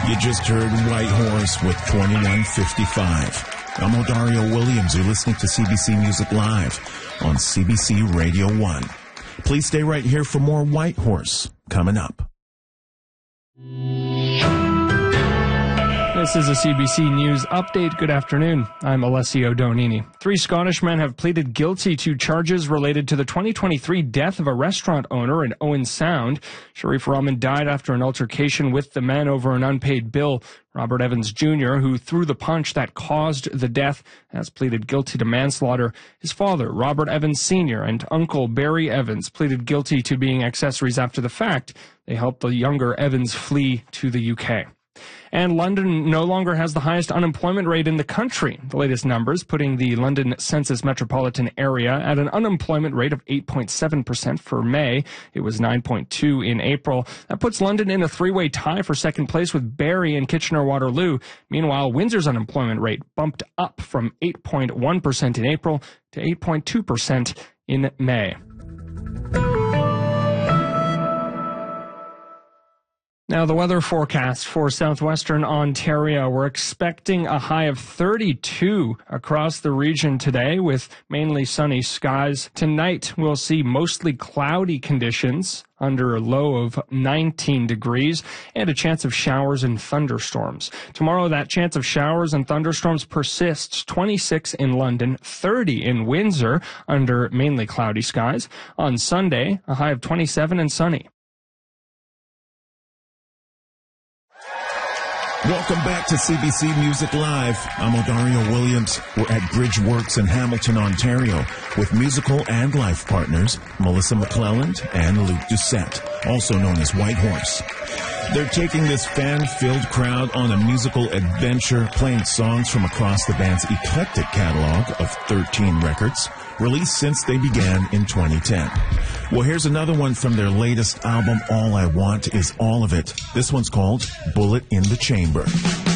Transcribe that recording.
You just heard White Horse with 2155. I'm Odario Williams. You're listening to CBC Music Live on CBC Radio 1. Please stay right here for more White Horse coming up. This is a CBC News update. Good afternoon. I'm Alessio Donini. 3 Scottish men have pleaded guilty to charges related to the 2023 death of a restaurant owner in Owen Sound. Sharif Rahman died after an altercation with the men over an unpaid bill. Robert Evans Jr., who threw the punch that caused the death, has pleaded guilty to manslaughter. His father, Robert Evans Sr., and uncle Barry Evans pleaded guilty to being accessories after the fact. They helped the younger Evans flee to the UK. And London no longer has the highest unemployment rate in the country. The latest numbers putting the London Census metropolitan area at an unemployment rate of 8.7% for May. It was 9.2% in April. That puts London in a 3-way tie for second place with Barrie and Kitchener-Waterloo. Meanwhile, Windsor's unemployment rate bumped up from 8.1% in April to 8.2% in May. Now, the weather forecast for southwestern Ontario, we're expecting a high of 32 across the region today with mainly sunny skies. Tonight, we'll see mostly cloudy conditions under a low of 19 degrees and a chance of showers and thunderstorms. Tomorrow, that chance of showers and thunderstorms persists. 26 in London, 30 in Windsor under mainly cloudy skies. On Sunday, a high of 27 and sunny. Welcome back to CBC Music Live. I'm Odario Williams. We're at Bridgeworks in Hamilton, Ontario, with musical and life partners Melissa McClelland and Luke Doucette, also known as White Horse. They're taking this fan-filled crowd on a musical adventure, playing songs from across the band's eclectic catalog of 13 records, released since they began in 2010. Well, here's another one from their latest album, All I Want Is All of It. This one's called Bullet in the Chamber.